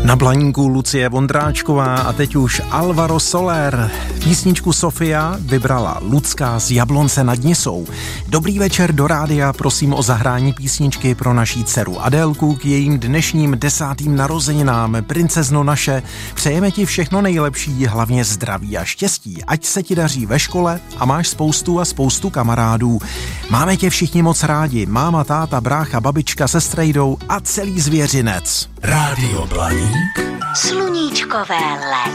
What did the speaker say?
Na Blaníku Lucie Vondráčková a teď už Alvaro Soler. Písničku Sofia vybrala Lucka z Jablonce nad Nisou. Dobrý večer do rádia, prosím o zahrání písničky pro naší dceru Adélku k jejím dnešním 10. narozeninám. Princezno naše, přejeme ti všechno nejlepší, hlavně zdraví a štěstí. Ať se ti daří ve škole a máš spoustu kamarádů. Máme tě všichni moc rádi, máma, táta, brácha, babička se strejdou a celý zvěřinec. Rádio Blaník. Sluníčkové léto.